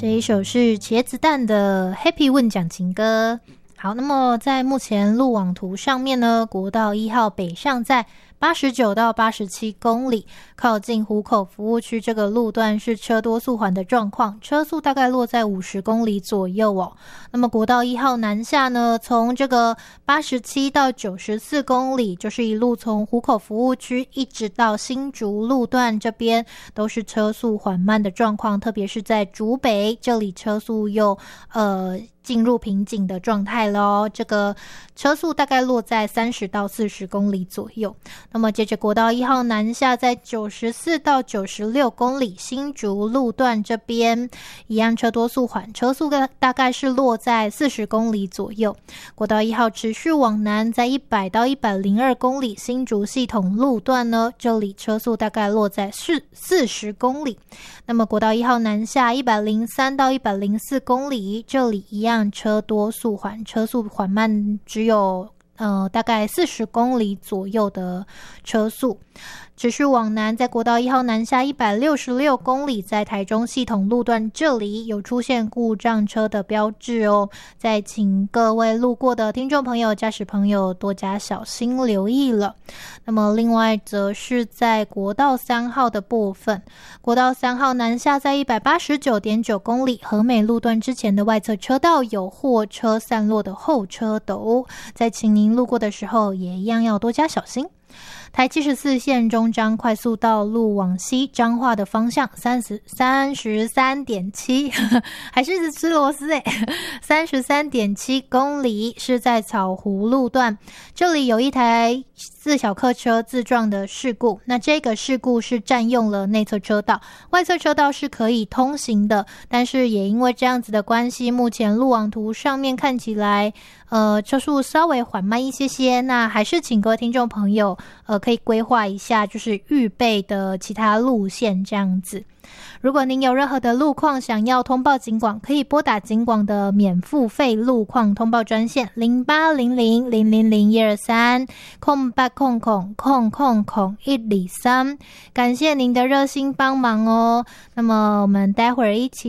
这一首是茄子蛋的 Happy 问讲情歌。好，那么在目前路网图上面呢，国道1号北上在89到87公里，靠近湖口服务区这个路段是车多速缓的状况，车速大概落在50公里左右哦。那么国道1号南下呢，从这个87到94公里，就是一路从湖口服务区一直到新竹路段这边都是车速缓慢的状况，特别是在竹北这里车速又进入瓶颈的状态咯，这个车速大概落在30到40公里左右。那么接着国道1号南下在94到96公里，新竹路段这边一样车多速缓，车速大概是落在40公里左右。国道1号持续往南在100到102公里，新竹系统路段呢，这里车速大概落在40公里。那么国道1号南下103到104公里，这里一样车多速缓，车速缓慢只有大概40公里左右的车速。持续往南，在国道1号南下166公里，在台中系统路段这里有出现故障车的标志哦，再请各位路过的听众朋友、驾驶朋友多加小心留意了。那么另外则是在国道3号的部分，国道3号南下在189.9公里，和美路段之前的外侧车道有货车散落的后车斗，再请您路过的时候也一样要多加小心。台74线中彰快速道路往西彰化的方向33.7还是一直吃螺丝33.7公里是在草湖路段，这里有一台4小客车自撞的事故，那这个事故是占用了内侧车道，外侧车道是可以通行的，但是也因为这样子的关系，目前路网图上面看起来车速稍微缓慢一些，那还是请各位听众朋友可以规划一下，就是预备的其他路线这样子。如果您有任何的路况想要通报警广，可以拨打警广的免付费路况通报专线08000001230800000123，感谢您的热心帮忙哦。那么我们待会儿一起